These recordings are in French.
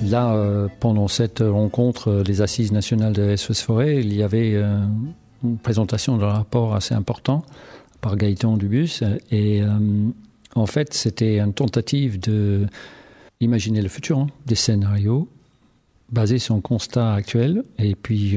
Là, pendant cette rencontre des Assises nationales de SOS Forêt, il y avait une présentation d'un rapport assez important par Gaëtan Dubus. Et en fait, c'était une tentative d'imaginer le futur, des scénarios basés sur un constat actuel. Et puis,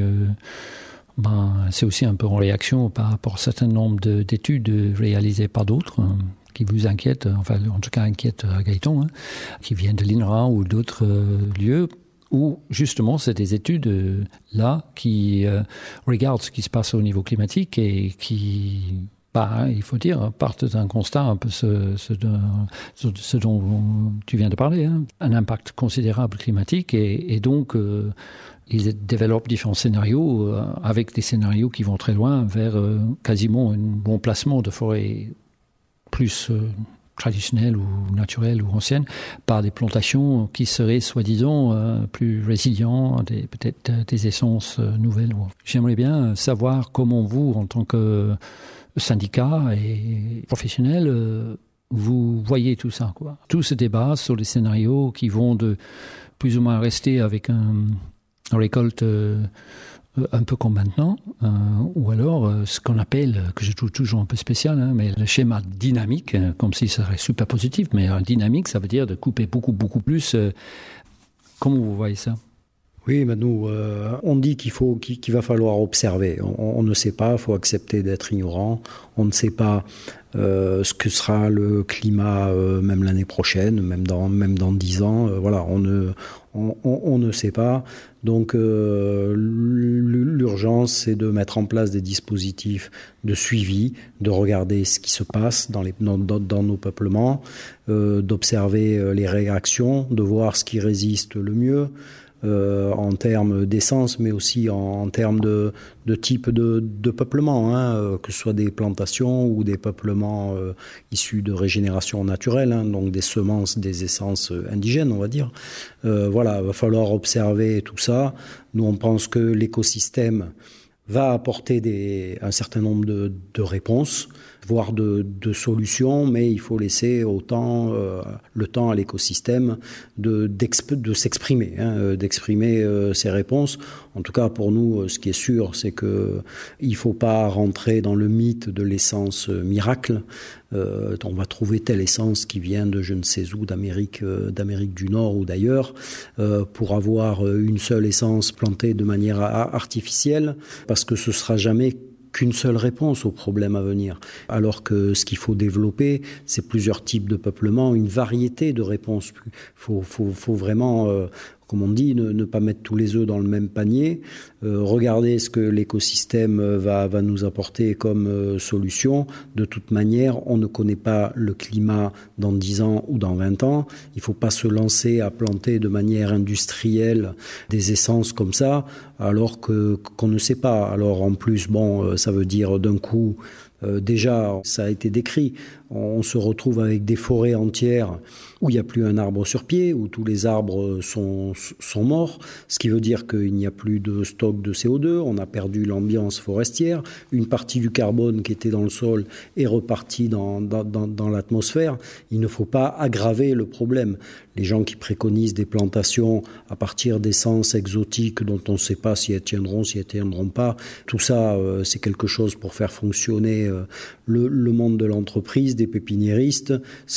c'est aussi un peu en réaction par rapport à un certain nombre d'études réalisées par d'autres qui vous inquiètent, enfin en tout cas inquiètent Gaëtan, qui viennent de l'INRA ou d'autres lieux, où justement c'est des études là qui regardent ce qui se passe au niveau climatique et qui, il faut dire, partent d'un constat un peu ce dont tu viens de parler, un impact considérable climatique et donc ils développent différents scénarios avec des scénarios qui vont très loin vers quasiment un remplacement de forêts plus traditionnelles ou naturelles ou anciennes par des plantations qui seraient soi-disant plus résilientes, peut-être des essences nouvelles. J'aimerais bien savoir comment vous, en tant que syndicat et professionnel, vous voyez tout ça, quoi. Tout ce débat sur les scénarios qui vont de plus ou moins rester avec une récolte un peu comme maintenant, ou alors ce qu'on appelle, que je trouve toujours un peu spécial, mais le schéma dynamique, comme si ça serait super positif, mais dynamique, ça veut dire de couper beaucoup, beaucoup plus. Comment vous voyez ça ? Oui, mais nous, on dit qu'il va falloir observer. On ne sait pas, il faut accepter d'être ignorant. On ne sait pas ce que sera le climat même l'année prochaine, même dans 10 ans. Voilà, on ne sait pas. Donc l'urgence, c'est de mettre en place des dispositifs de suivi, de regarder ce qui se passe dans nos peuplements, d'observer les réactions, de voir ce qui résiste le mieux. En termes d'essence, mais aussi en termes de type de peuplement, que ce soit des plantations ou des peuplements issus de régénération naturelle, donc des semences, des essences indigènes, on va dire. Voilà, il va falloir observer tout ça. Nous, on pense que l'écosystème va apporter un certain nombre de réponses, voire de solutions, mais il faut laisser le temps à l'écosystème de s'exprimer, d'exprimer ses réponses. En tout cas, pour nous, ce qui est sûr, c'est qu'il ne faut pas rentrer dans le mythe de l'essence miracle. On va trouver telle essence qui vient de je ne sais où, d'Amérique du Nord ou d'ailleurs, pour avoir une seule essence plantée de manière artificielle, parce que ce ne sera jamais qu'une seule réponse aux problèmes à venir. Alors que ce qu'il faut développer, c'est plusieurs types de peuplement, une variété de réponses. Faut vraiment, comme on dit, ne pas mettre tous les œufs dans le même panier. Regarder ce que l'écosystème va nous apporter comme solution. De toute manière, on ne connaît pas le climat dans 10 ans ou dans 20 ans. Il ne faut pas se lancer à planter de manière industrielle des essences comme ça, alors qu'on ne sait pas. Alors en plus, ça veut dire d'un coup, déjà, ça a été décrit, on se retrouve avec des forêts entières où il n'y a plus un arbre sur pied, où tous les arbres sont morts, ce qui veut dire qu'il n'y a plus de stock de CO2, on a perdu l'ambiance forestière, une partie du carbone qui était dans le sol est repartie dans l'atmosphère. Il ne faut pas aggraver le problème. Les gens qui préconisent des plantations à partir d'essences exotiques dont on ne sait pas si elles tiendront pas, tout ça, c'est quelque chose pour faire fonctionner le monde de l'entreprise, des pépiniéristes.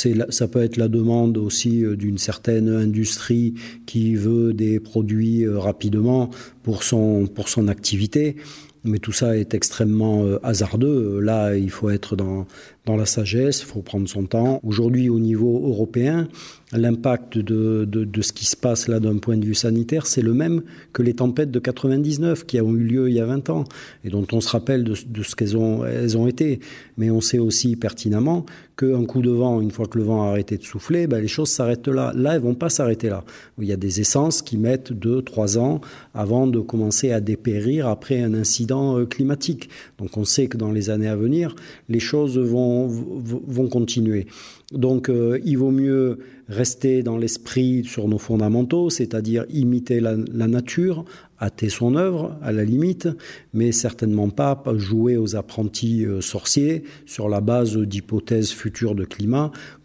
Ça peut être la demande aussi d'une certaine industrie qui veut des produits rapidement pour son activité. Mais tout ça est extrêmement hasardeux. Là, il faut être dans la sagesse, il faut prendre son temps. Aujourd'hui, au niveau européen, l'impact de ce qui se passe là d'un point de vue sanitaire, c'est le même que les tempêtes de 99 qui ont eu lieu il y a 20 ans et dont on se rappelle de ce qu'elles ont été. Mais on sait aussi pertinemment qu'un coup de vent, une fois que le vent a arrêté de souffler, les choses s'arrêtent là. Là, elles ne vont pas s'arrêter là. Il y a des essences qui mettent 2-3 ans avant de commencer à dépérir après un incident climatique. Donc on sait que dans les années à venir, les choses vont continuer. Donc il vaut mieux rester dans l'esprit sur nos fondamentaux, c'est-à-dire imiter la nature, hâter son œuvre à la limite, mais certainement pas jouer aux apprentis sorciers sur la base d'hypothèses futures de climat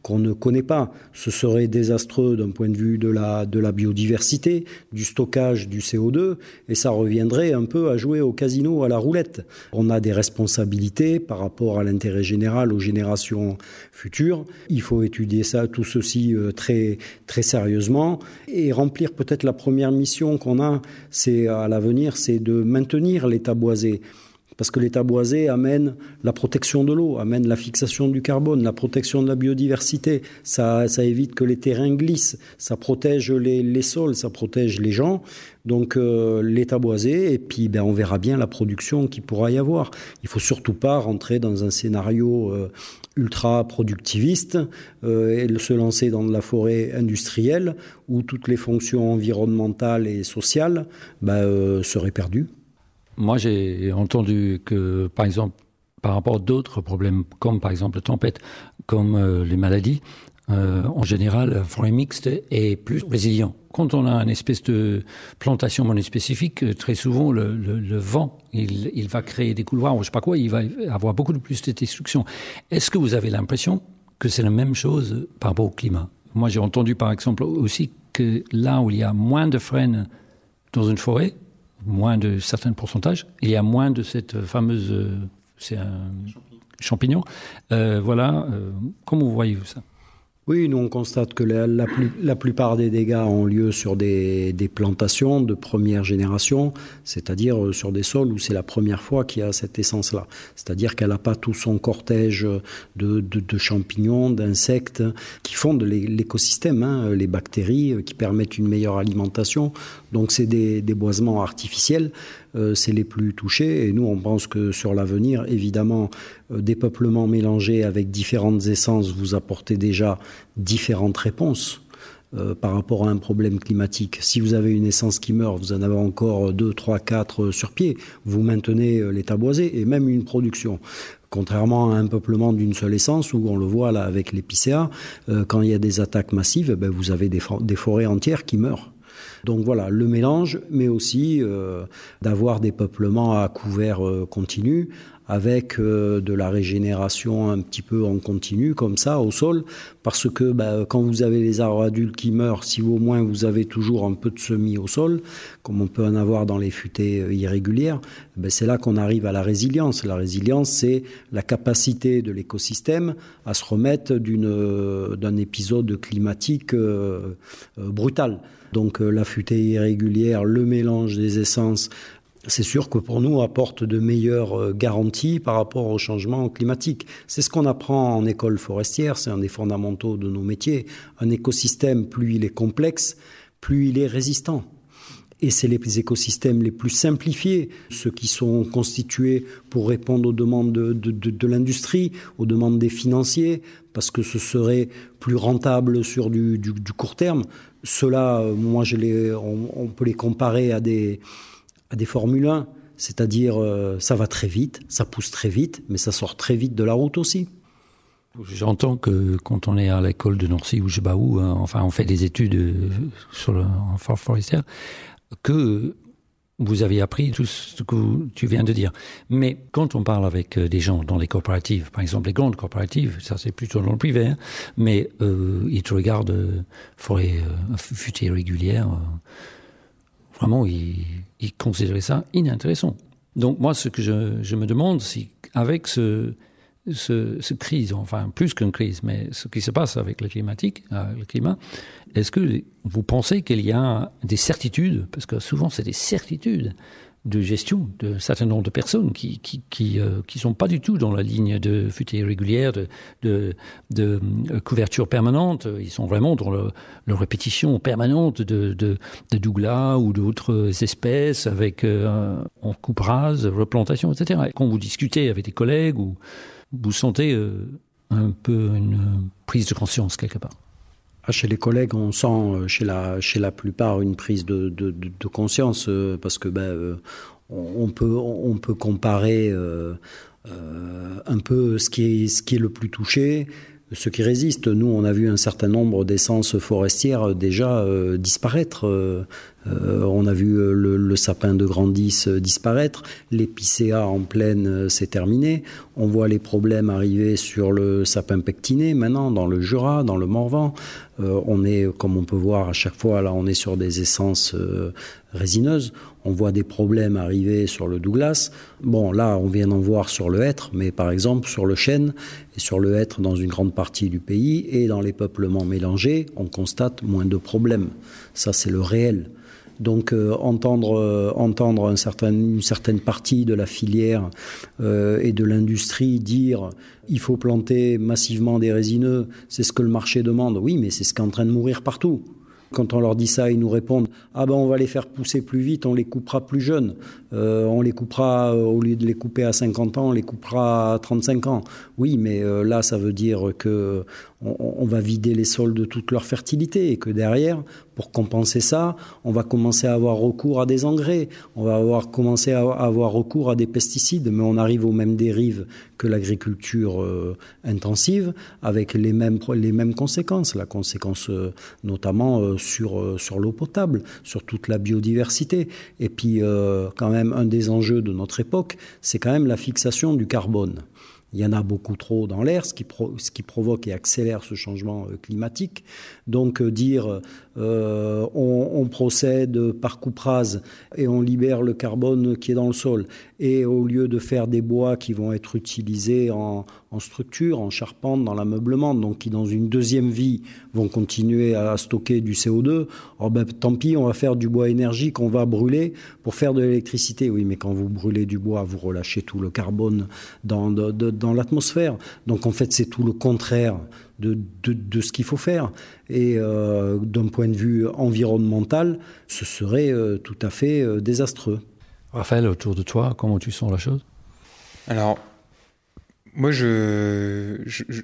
qu'on ne connaît pas. Ce serait désastreux d'un point de vue de la biodiversité, du stockage du CO2, et ça reviendrait un peu à jouer au casino à la roulette. On a des responsabilités par rapport à l'intérêt général, aux générations futures. Il faut étudier ça, tout ceci très, très sérieusement, et remplir peut-être la première mission qu'on a, c'est à l'avenir, c'est de maintenir l'état boisé. Parce que l'état boisé amène la protection de l'eau, amène la fixation du carbone, la protection de la biodiversité. Ça évite que les terrains glissent, ça protège les sols, ça protège les gens. Donc l'état boisé, et puis on verra bien la production qu'il pourra y avoir. Il ne faut surtout pas rentrer dans un scénario ultra productiviste et se lancer dans de la forêt industrielle où toutes les fonctions environnementales et sociales seraient perdues. Moi, j'ai entendu que, par exemple, par rapport à d'autres problèmes, comme par exemple les tempêtes, comme les maladies, en général, la forêt mixte est plus résilient. Quand on a une espèce de plantation monospécifique, très souvent, le vent, il va créer des couloirs, ou je ne sais pas quoi, il va avoir beaucoup plus de destruction. Est-ce que vous avez l'impression que c'est la même chose par rapport au climat ? Moi, j'ai entendu, par exemple, aussi que là où il y a moins de frênes dans une forêt, moins de certains pourcentages, il y a moins de cette fameuse c'est un champignon. Comment voyez-vous ça ? Oui, nous on constate que la plupart des dégâts ont lieu sur des plantations de première génération, c'est-à-dire sur des sols où c'est la première fois qu'il y a cette essence-là. C'est-à-dire qu'elle n'a pas tout son cortège de champignons, d'insectes qui fondent l'écosystème, les bactéries qui permettent une meilleure alimentation. Donc c'est des boisements artificiels. C'est les plus touchés. Et nous, on pense que sur l'avenir, évidemment, des peuplements mélangés avec différentes essences vous apportez déjà différentes réponses par rapport à un problème climatique. Si vous avez une essence qui meurt, vous en avez encore 2, 3, 4 sur pied. Vous maintenez l'état boisé et même une production. Contrairement à un peuplement d'une seule essence, où on le voit là avec l'épicéa, quand il y a des attaques massives, vous avez des forêts entières qui meurent. Donc voilà, le mélange, mais aussi d'avoir des peuplements à couvert continu, avec de la régénération un petit peu en continu, comme ça, au sol, parce que quand vous avez les arbres adultes qui meurent, si au moins vous avez toujours un peu de semis au sol, comme on peut en avoir dans les futaies irrégulières, c'est là qu'on arrive à la résilience. La résilience, c'est la capacité de l'écosystème à se remettre d'un épisode climatique brutal. Donc la futaie irrégulière, le mélange des essences, c'est sûr que pour nous apporte de meilleures garanties par rapport au changement climatique. C'est ce qu'on apprend en école forestière, c'est un des fondamentaux de nos métiers. Un écosystème, plus il est complexe, plus il est résistant. Et c'est les écosystèmes les plus simplifiés, ceux qui sont constitués pour répondre aux demandes de l'industrie, aux demandes des financiers, parce que ce serait plus rentable sur du court terme. Ceux-là, moi, on peut les comparer à des Formule 1, c'est-à-dire ça va très vite, ça pousse très vite, mais ça sort très vite de la route aussi. J'entends que quand on est à l'école de Nancy ou je sais pas où, on fait des études en forestière, que vous avez appris tout ce que tu viens de dire. Mais quand on parle avec des gens dans les coopératives, par exemple les grandes coopératives, ça c'est plutôt dans le privé, mais ils te regardent forêt futée régulière, vraiment ils considéraient ça inintéressant. Donc moi ce que je me demande, c'est avec ce crise, enfin plus qu'une crise, mais ce qui se passe avec le climat, est-ce que vous pensez qu'il y a des certitudes, parce que souvent c'est des certitudes de gestion d'un certain nombre de personnes qui sont pas du tout dans la ligne de futaie régulière, de couverture permanente, ils sont vraiment dans la répétition permanente de douglas ou d'autres espèces avec en coupe rase, replantation, etc. Quand vous discutez avec des collègues, vous sentez un peu une prise de conscience quelque part? Chez les collègues, on sent chez la plupart une prise de conscience parce que on peut comparer un peu ce qui est le plus touché, ce qui résiste. Nous, on a vu un certain nombre d'essences forestières déjà disparaître. On a vu le sapin de Grandis disparaître, l'épicéa en plaine, c'est terminé. On voit les problèmes arriver sur le sapin pectiné maintenant, dans le Jura, dans le Morvan. On est, comme on peut voir à chaque fois, là on est sur des essences résineuses. On voit des problèmes arriver sur le Douglas. Bon, là on vient d'en voir sur le hêtre, mais par exemple sur le chêne et sur le hêtre dans une grande partie du pays et dans les peuplements mélangés, on constate moins de problèmes. Ça c'est le réel. Donc entendre une certaine partie de la filière et de l'industrie dire il faut planter massivement des résineux, c'est ce que le marché demande. Oui, mais c'est ce qui est en train de mourir partout. Quand on leur dit ça, ils nous répondent « Ah ben on va les faire pousser plus vite, on les coupera plus jeunes. On les coupera, au lieu de les couper à 50 ans, on les coupera à 35 ans. » Oui, mais là, ça veut dire que on va vider les sols de toute leur fertilité et que derrière, pour compenser ça, on va commencer à avoir recours à des engrais, on va commencer à avoir recours à des pesticides, mais on arrive aux mêmes dérives que l'agriculture intensive, avec les mêmes conséquences. La conséquence notamment sur l'eau potable, sur toute la biodiversité. Et puis, quand même, un des enjeux de notre époque, c'est quand même la fixation du carbone. Il y en a beaucoup trop dans l'air, ce qui provoque et accélère ce changement climatique. Donc dire on procède par coupe rase et on libère le carbone qui est dans le sol. Et au lieu de faire des bois qui vont être utilisés en structure, en charpente, dans l'ameublement, donc qui dans une deuxième vie vont continuer à stocker du CO2, tant pis, on va faire du bois énergie qu'on va brûler pour faire de l'électricité. Oui, mais quand vous brûlez du bois, vous relâchez tout le carbone dans l'atmosphère. Donc en fait, c'est tout le contraire de ce qu'il faut faire. Et d'un point de vue environnemental, ce serait tout à fait désastreux. Raphaël, autour de toi, comment tu sens la chose ? Alors, moi, j'avais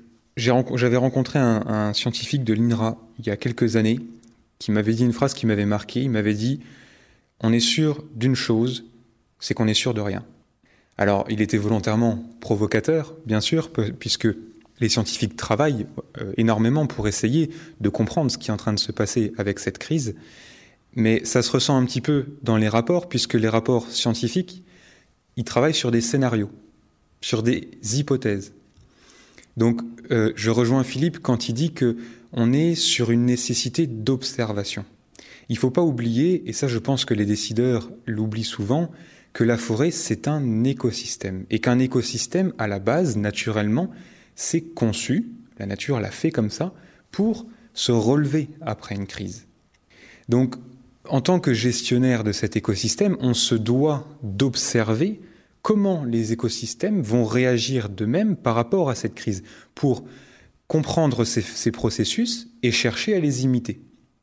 rencontré un scientifique de l'INRA il y a quelques années qui m'avait dit une phrase qui m'avait marqué. Il m'avait dit « On est sûr d'une chose, c'est qu'on est sûr de rien ». Alors, il était volontairement provocateur, bien sûr, puisque les scientifiques travaillent énormément pour essayer de comprendre ce qui est en train de se passer avec cette crise. Mais ça se ressent un petit peu dans les rapports, puisque les rapports scientifiques, ils travaillent sur des scénarios, sur des hypothèses. Donc, je rejoins Philippe quand il dit qu'on est sur une nécessité d'observation. Il ne faut pas oublier, et ça je pense que les décideurs l'oublient souvent, que la forêt, c'est un écosystème. Et qu'un écosystème, à la base, naturellement, c'est conçu, la nature l'a fait comme ça, pour se relever après une crise. Donc, en tant que gestionnaire de cet écosystème, on se doit d'observer comment les écosystèmes vont réagir d'eux-mêmes par rapport à cette crise, pour comprendre ces processus et chercher à les imiter.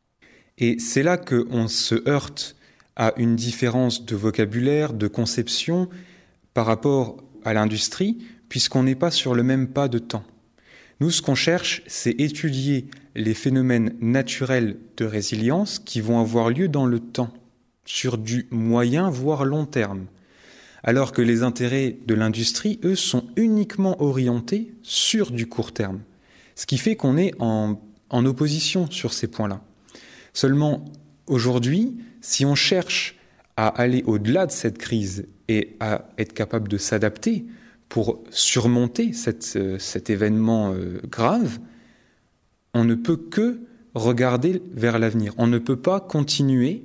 Et c'est là qu'on se heurte à une différence de vocabulaire, de conception par rapport à l'industrie, puisqu'on n'est pas sur le même pas de temps. Nous, ce qu'on cherche, c'est étudier les phénomènes naturels de résilience qui vont avoir lieu dans le temps, sur du moyen, voire long terme. Alors que les intérêts de l'industrie, eux, sont uniquement orientés sur du court terme. Ce qui fait qu'on est en opposition sur ces points-là. Seulement, aujourd'hui, si on cherche à aller au-delà de cette crise et à être capable de s'adapter pour surmonter cet événement grave, on ne peut que regarder vers l'avenir. On ne peut pas continuer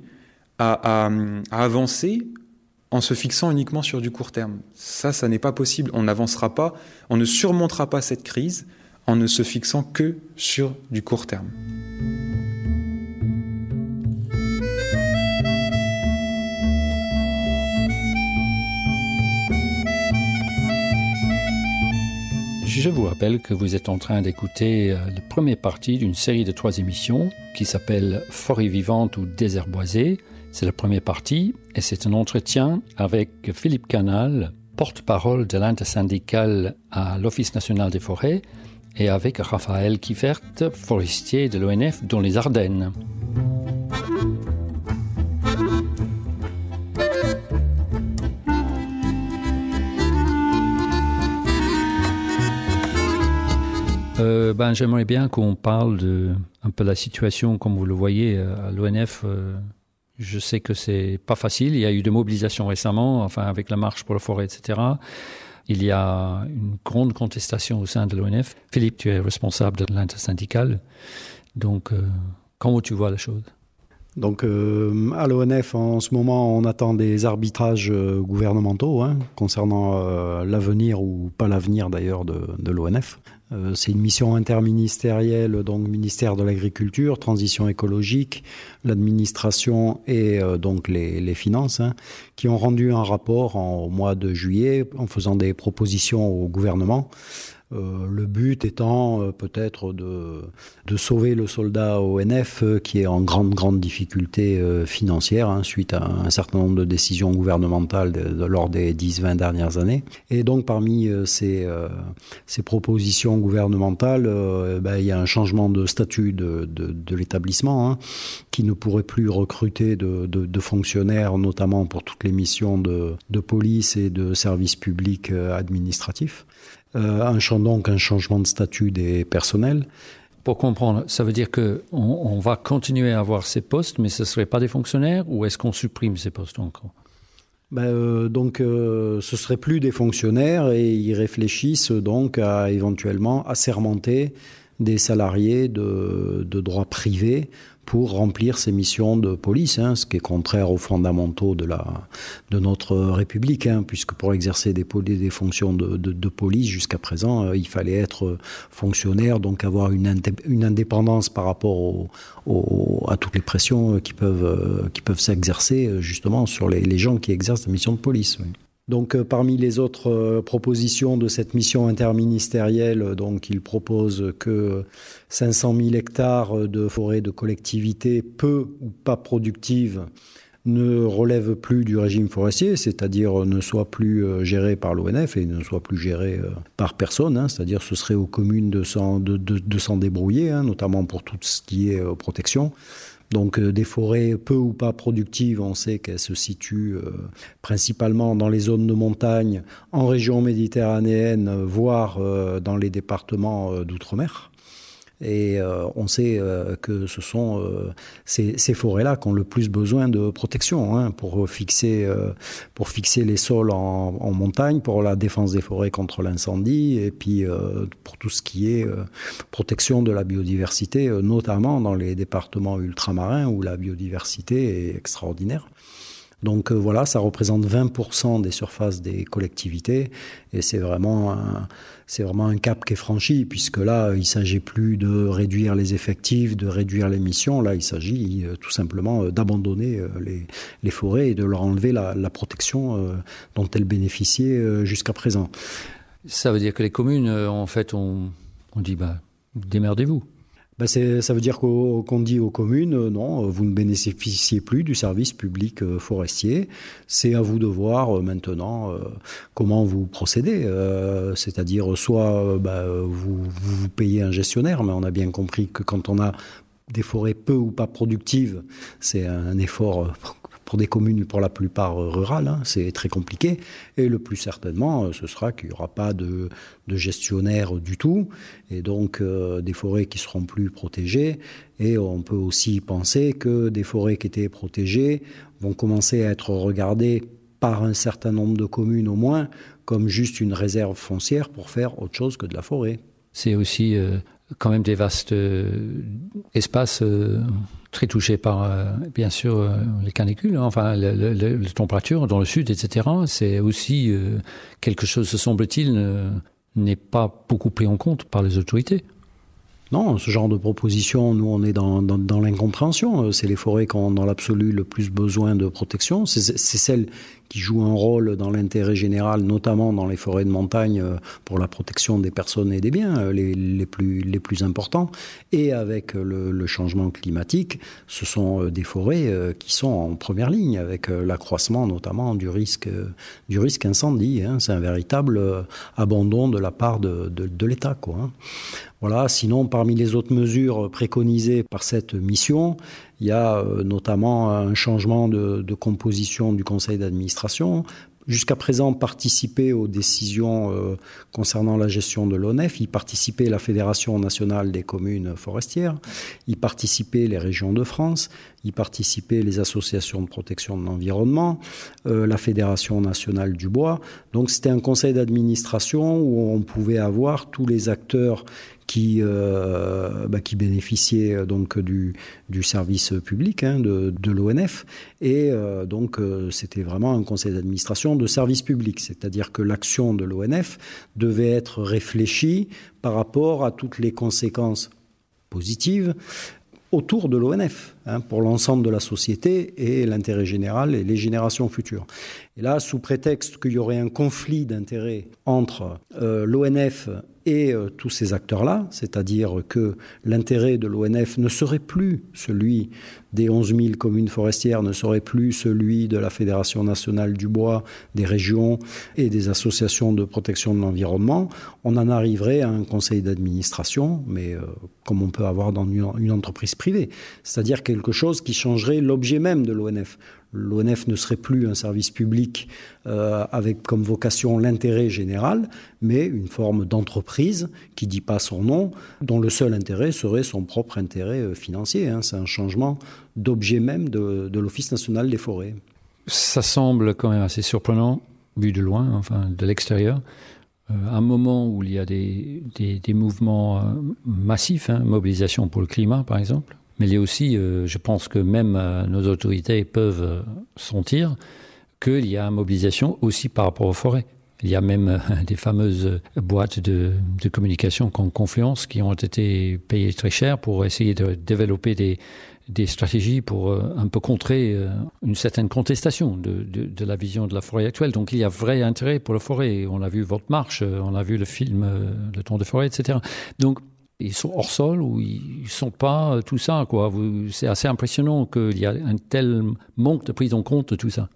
à avancer en se fixant uniquement sur du court terme. Ça n'est pas possible. On n'avancera pas, on ne surmontera pas cette crise en ne se fixant que sur du court terme. Je vous rappelle que vous êtes en train d'écouter la première partie d'une série de 3 émissions qui s'appelle « Forêt vivante ou désert boisé ». C'est la première partie et c'est un entretien avec Philippe Canal, porte-parole de l'intersyndicale à l'Office national des forêts, et avec Raphaël Kiefert, forestier de l'ONF dans les Ardennes. J'aimerais bien qu'on parle de un peu la situation, comme vous le voyez, à l'ONF. Je sais que c'est pas facile. Il y a eu des mobilisations récemment, avec la marche pour la forêt, etc. Il y a une grande contestation au sein de l'ONF. Philippe, tu es responsable de l'intersyndicale. Donc, comment tu vois la chose ? Donc, à l'ONF, en ce moment, on attend des arbitrages gouvernementaux concernant l'avenir ou pas l'avenir d'ailleurs de l'ONF. C'est une mission interministérielle, donc ministère de l'Agriculture, transition écologique, l'administration et donc les finances, qui ont rendu un rapport au mois de juillet en faisant des propositions au gouvernement. Le but étant peut-être de sauver le soldat ONF qui est en grande difficulté financière suite à un certain nombre de décisions gouvernementales lors des 10-20 dernières années. Et donc parmi ces propositions gouvernementales, il y a un changement de statut de l'établissement qui ne pourrait plus recruter de fonctionnaires, notamment pour toutes les missions de police et de services publics administratifs. Un changement de statut des personnels. Pour comprendre, ça veut dire qu'on va continuer à avoir ces postes, mais ce ne seraient pas des fonctionnaires, ou est-ce qu'on supprime ces postes encore ? Ce ne seraient plus des fonctionnaires et ils réfléchissent donc à éventuellement assermenter des salariés de droit privé pour remplir ces missions de police, ce qui est contraire aux fondamentaux de notre République, puisque pour exercer des fonctions de police jusqu'à présent, il fallait être fonctionnaire, donc avoir une indépendance par rapport à toutes les pressions qui peuvent s'exercer justement sur les gens qui exercent la mission de police. Oui. Donc, parmi les autres propositions de cette mission interministérielle, donc, il propose que 500 000 hectares de forêts de collectivités peu ou pas productives ne relèvent plus du régime forestier, c'est-à-dire ne soient plus gérées par l'ONF et ne soient plus gérées par personne, c'est-à-dire ce serait aux communes de s'en débrouiller, notamment pour tout ce qui est protection. Donc des forêts peu ou pas productives, on sait qu'elles se situent principalement dans les zones de montagne, en région méditerranéenne, voire dans les départements d'outre-mer. Et on sait que ce sont ces forêts-là qui ont le plus besoin de protection pour fixer les sols en montagne, pour la défense des forêts contre l'incendie et puis pour tout ce qui est protection de la biodiversité, notamment dans les départements ultramarins où la biodiversité est extraordinaire. Donc voilà, ça représente 20% des surfaces des collectivités et c'est vraiment un cap qui est franchi puisque là, il ne s'agit plus de réduire les effectifs, de réduire les missions. Là, il s'agit tout simplement d'abandonner les forêts et de leur enlever la protection dont elles bénéficiaient jusqu'à présent. Ça veut dire que les communes, en fait, on dit démerdez-vous. Ça veut dire qu'on dit aux communes, non, vous ne bénéficiez plus du service public forestier. C'est à vous de voir maintenant comment vous procédez. C'est-à-dire, soit vous payez un gestionnaire, mais on a bien compris que quand on a des forêts peu ou pas productives, c'est un effort pour des communes pour la plupart rurales, c'est très compliqué. Et le plus certainement, ce sera qu'il n'y aura pas de gestionnaire du tout, et donc des forêts qui seront plus protégées. Et on peut aussi penser que des forêts qui étaient protégées vont commencer à être regardées par un certain nombre de communes au moins comme juste une réserve foncière pour faire autre chose que de la forêt. C'est aussi quand même des vastes espaces très touchés par, bien sûr, les canicules, les températures dans le sud, etc. C'est aussi quelque chose, se semble-t-il, n'est pas beaucoup pris en compte par les autorités. Non, ce genre de proposition, nous, on est dans l'incompréhension. C'est les forêts qui ont dans l'absolu le plus besoin de protection. C'est celles qui jouent un rôle dans l'intérêt général, notamment dans les forêts de montagne, pour la protection des personnes et des biens les plus importants. Et avec le changement climatique, ce sont des forêts qui sont en première ligne, avec l'accroissement notamment du risque incendie. C'est un véritable abandon de la part de l'État, quoi. Voilà. Sinon, parmi les autres mesures préconisées par cette mission, Il y a notamment un changement de composition du conseil d'administration. Jusqu'à présent, participer aux décisions concernant la gestion de l'ONEF, y participait la Fédération nationale des communes forestières, y participaient les régions de France, y participaient les associations de protection de l'environnement, la Fédération nationale du bois. Donc c'était un conseil d'administration où on pouvait avoir tous les acteurs qui bénéficiaient donc du service public de l'ONF. Et donc c'était vraiment un conseil d'administration de service public, c'est-à-dire que l'action de l'ONF devait être réfléchie par rapport à toutes les conséquences positives autour de l'ONF, pour l'ensemble de la société et l'intérêt général et les générations futures. Et là, sous prétexte qu'il y aurait un conflit d'intérêts entre l'ONF et tous ces acteurs-là, c'est-à-dire que l'intérêt de l'ONF ne serait plus celui des 11 000 communes forestières, ne serait plus celui de la Fédération nationale du bois, des régions et des associations de protection de l'environnement, on en arriverait à un conseil d'administration, mais comme on peut avoir dans une entreprise privée, c'est-à-dire quelque chose qui changerait l'objet même de l'ONF. L'ONF ne serait plus un service public avec comme vocation l'intérêt général, mais une forme d'entreprise qui ne dit pas son nom, dont le seul intérêt serait son propre intérêt financier. C'est un changement d'objet même de l'Office national des forêts. Ça semble quand même assez surprenant, vu de loin, enfin de l'extérieur. À un moment où il y a des mouvements massifs, mobilisation pour le climat par exemple, mais il y a aussi, je pense que même nos autorités peuvent sentir qu'il y a une mobilisation aussi par rapport aux forêts. Il y a même des fameuses boîtes de communication comme Confluence qui ont été payées très cher pour essayer de développer des stratégies pour un peu contrer une certaine contestation de la vision de la forêt actuelle. Donc il y a vrai intérêt pour la forêt. On a vu votre marche, on a vu le film Le Temps des forêts, etc. Donc ils sont hors sol ou ils ne sont pas tout ça, quoi. C'est assez impressionnant qu'il y a un tel manque de prise en compte de tout ça.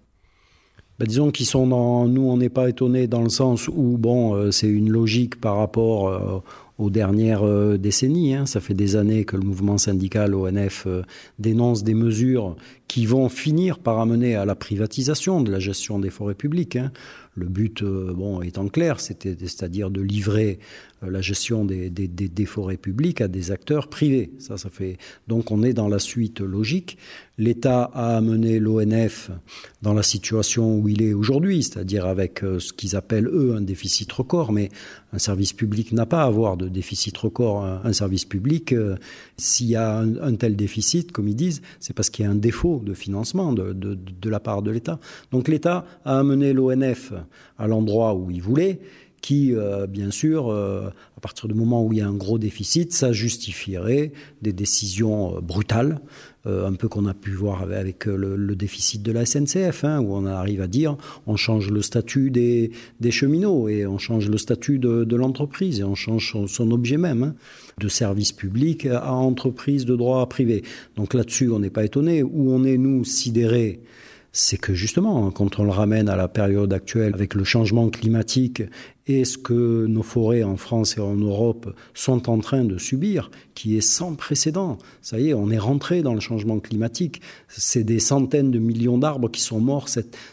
Disons qu'ils sont nous, on n'est pas étonnés dans le sens où, c'est une logique par rapport aux dernières décennies. Ça fait des années que le mouvement syndical ONF dénonce des mesures qui vont finir par amener à la privatisation de la gestion des forêts publiques. Le but, étant clair, c'est-à-dire de livrer la gestion des forêts publiques à des acteurs privés. Ça fait. Donc, on est dans la suite logique. L'État a amené l'ONF dans la situation où il est aujourd'hui, c'est-à-dire avec ce qu'ils appellent, eux, un déficit record. Mais un service public n'a pas à avoir de déficit record. Un service public, s'il y a un tel déficit, comme ils disent, c'est parce qu'il y a un défaut de financement de la part de l'État. Donc l'État a amené l'ONF à l'endroit où il voulait, qui, bien sûr, à partir du moment où il y a un gros déficit, ça justifierait des décisions brutales, un peu qu'on a pu voir avec le déficit de la SNCF, où on arrive à dire on change le statut des cheminots et on change le statut de l'entreprise et on change son objet même, de service public à entreprise de droit privé. Donc là-dessus, on n'est pas étonné. Où on est, nous, sidérés, c'est que justement, quand on le ramène à la période actuelle avec le changement climatique et ce que nos forêts en France et en Europe sont en train de subir, qui est sans précédent. Ça y est, on est rentré dans le changement climatique. C'est des centaines de millions d'arbres qui sont morts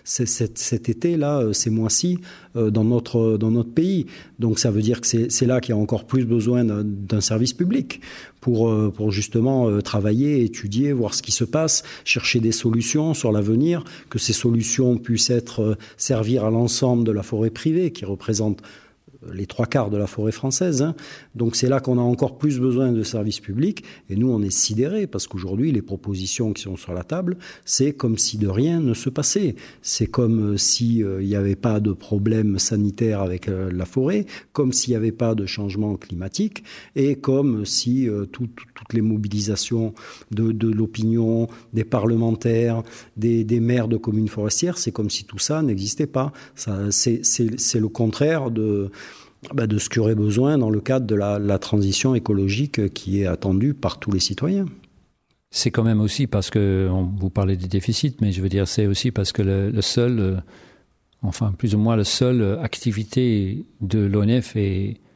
cet été-là, ces mois-ci, dans notre pays. Donc ça veut dire que c'est là qu'il y a encore plus besoin d'un service public pour justement travailler, étudier, voir ce qui se passe, chercher des solutions sur l'avenir, que ces solutions puissent servir à l'ensemble de la forêt privée qui représente les 3/4 de la forêt française. Donc c'est là qu'on a encore plus besoin de services publics. Et nous, on est sidérés parce qu'aujourd'hui, les propositions qui sont sur la table, c'est comme si de rien ne se passait. C'est comme s'il n'y avait pas de problème sanitaire avec la forêt, comme s'il n'y avait pas de changement climatique et comme si toutes les mobilisations de l'opinion, des parlementaires, des maires de communes forestières, c'est comme si tout ça n'existait pas. C'est le contraire de ce qu'il y aurait besoin dans le cadre de la transition écologique qui est attendue par tous les citoyens. C'est quand même aussi parce que, vous parlez des déficits, mais je veux dire, c'est aussi parce que le seul, plus ou moins la seule activité de l'ONF est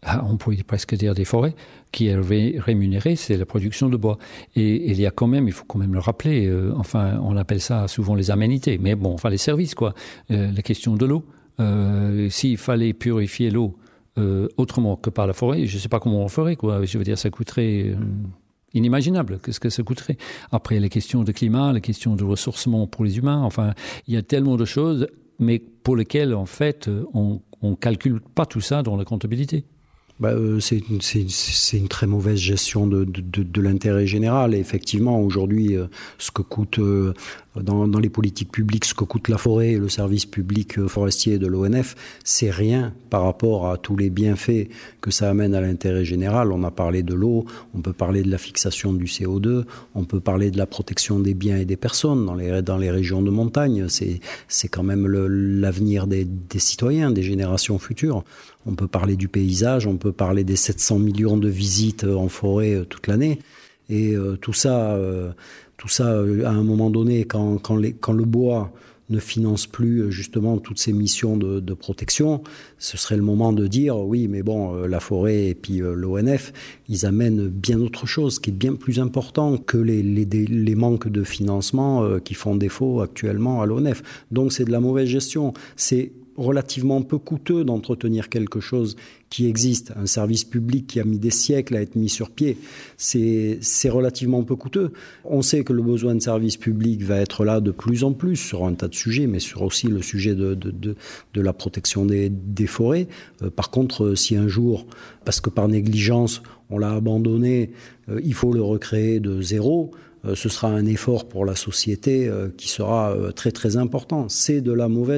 on pourrait presque dire des forêts, qui est rémunérée, c'est la production de bois. Et il y a quand même, il faut quand même le rappeler, on appelle ça souvent les aménités, mais bon, les services, quoi. La question de l'eau. S'il fallait purifier l'eau autrement que par la forêt, je ne sais pas comment on ferait, quoi. Je veux dire, ça coûterait inimaginable. Qu'est-ce que ça coûterait? Après, les questions de climat, les questions de ressourcement pour les humains, il y a tellement de choses, mais pour lesquelles, en fait, on calcule pas tout ça dans la comptabilité. C'est une très mauvaise gestion de l'intérêt général. Et effectivement, aujourd'hui, ce que coûte dans les politiques publiques, ce que coûte la forêt et le service public forestier de l'ONF, c'est rien par rapport à tous les bienfaits que ça amène à l'intérêt général. On a parlé de l'eau, on peut parler de la fixation du CO2, on peut parler de la protection des biens et des personnes dans les régions de montagne. C'est quand même l'avenir des citoyens, des générations futures. On peut parler du paysage, on peut parler des 700 millions de visites en forêt toute l'année. Et tout ça, à un moment donné, quand le bois ne finance plus justement toutes ces missions de protection, ce serait le moment de dire oui, mais bon, la forêt et puis l'ONF, ils amènent bien autre chose qui est bien plus important que les manques de financement qui font défaut actuellement à l'ONF. Donc c'est de la mauvaise gestion. C'est relativement peu coûteux d'entretenir quelque chose qui existe. Un service public qui a mis des siècles à être mis sur pied, c'est relativement peu coûteux. On sait que le besoin de service public va être là de plus en plus sur un tas de sujets, mais sur aussi le sujet de la protection des forêts. Par contre, si un jour, parce que par négligence, on l'a abandonné, il faut le recréer de zéro, ce sera un effort pour la société qui sera très très important. C'est de la mauvaise